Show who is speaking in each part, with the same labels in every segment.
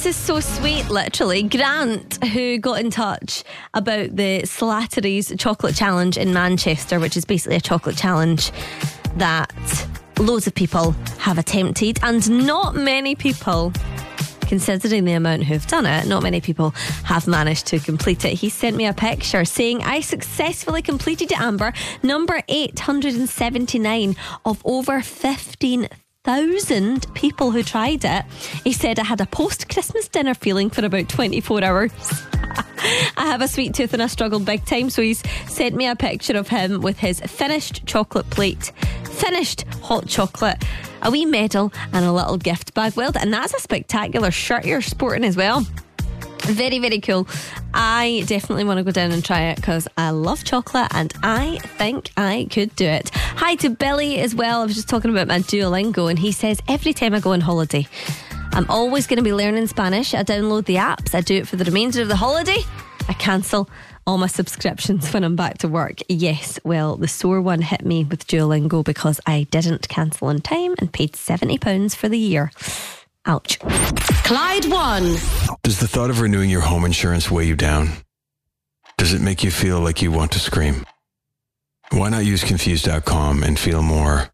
Speaker 1: this is so sweet, literally. Grant, who got in touch about the Slattery's chocolate challenge in Manchester, which is basically a chocolate challenge that loads of people have attempted, and not many people, considering the amount who've done it, not many people have managed to complete it. He sent me a picture saying, I successfully completed it, Amber. Number 879 of over 15,000 people who tried it. He said, I had a post-Christmas dinner feeling for about 24 hours. I have a sweet tooth and I struggled big time. So he's sent me a picture of him with his finished chocolate plate, finished hot chocolate, a wee medal and a little gift bag. Well, and that's a spectacular shirt you're sporting as well. Very, very cool. I definitely want to go down and try it because I love chocolate and I think I could do it. Hi to Billy as well. I was just talking about my Duolingo and he says, every time I go on holiday, I'm always going to be learning Spanish. I download the apps. I do it for the remainder of the holiday. I cancel all my subscriptions when I'm back to work. Yes, well, the sore one hit me with Duolingo because I didn't cancel on time and paid £70 for the year. Ouch.
Speaker 2: Clyde One.
Speaker 3: Does the thought of renewing your home insurance weigh you down? Does it make you feel like you want to scream? Why not use Confused.com and feel more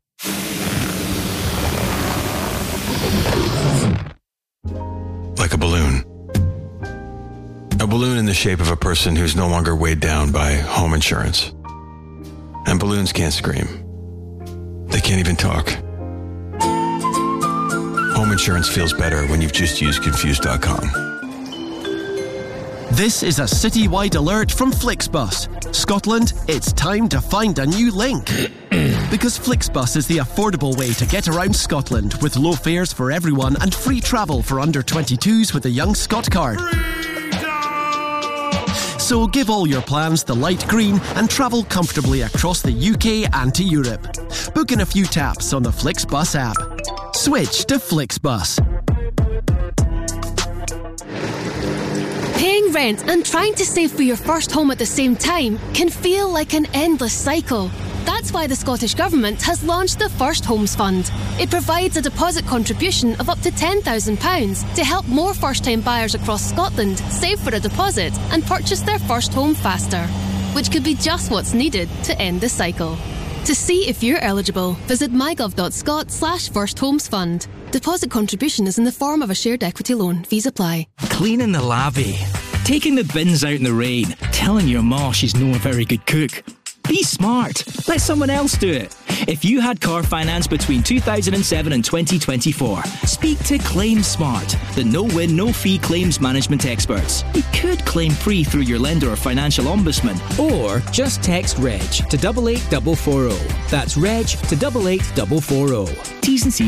Speaker 3: like a balloon? A balloon in the shape of a person who's no longer weighed down by home insurance. And balloons can't scream. They can't even talk. Home insurance feels better when you've just used Confused.com.
Speaker 4: This is a citywide alert from Flixbus. Scotland, it's time to find a new link. Because Flixbus is the affordable way to get around Scotland with low fares for everyone and free travel for under 22s with the Young Scot card. So give all your plans the light green and travel comfortably across the UK and to Europe. Book in a few taps on the Flixbus app. Switch to Flixbus.
Speaker 2: Paying rent and trying to save for your first home at the same time can feel like an endless cycle. That's why the Scottish Government has launched the First Homes Fund. It provides a deposit contribution of up to £10,000 to help more first-time buyers across Scotland save for a deposit and purchase their first home faster, which could be just what's needed to end the cycle. To see if you're eligible, visit mygov.scot/firsthomesfund. Deposit contribution is in the form of a shared equity loan. Fees apply.
Speaker 5: Cleaning the lavvy, taking the bins out in the rain, telling your ma she's no a very good cook. Be smart. Let someone else do it. If you had car finance between 2007 and 2024, speak to Claim Smart, the no-win, no-fee claims management experts. You could claim free through your lender or financial ombudsman.
Speaker 6: Or just text REG to 88440. That's REG to 88440.
Speaker 5: T's and C's